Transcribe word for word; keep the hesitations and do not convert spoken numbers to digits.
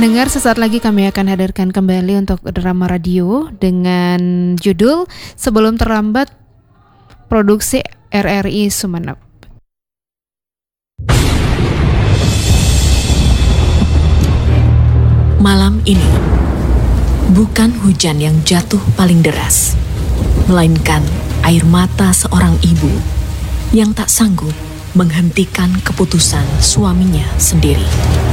Pendengar, sesaat lagi kami akan hadirkan kembali untuk drama radio dengan judul Sebelum Terlambat, produksi R R I Sumeneb. Malam ini, bukan hujan yang jatuh paling deras, melainkan air mata seorang ibu yang tak sanggup menghentikan keputusan suaminya sendiri.